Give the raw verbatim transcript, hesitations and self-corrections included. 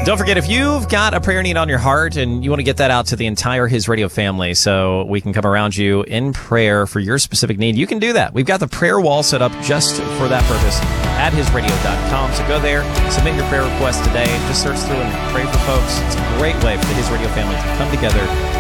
Don't forget, if you've got a prayer need on your heart and you want to get that out to the entire His Radio family so we can come around you in prayer for your specific need, you can do that. We've got the prayer wall set up just for that purpose at his radio dot com. So go there, submit your prayer request today. Just search through and pray for folks. It's a great way for the His Radio family to come together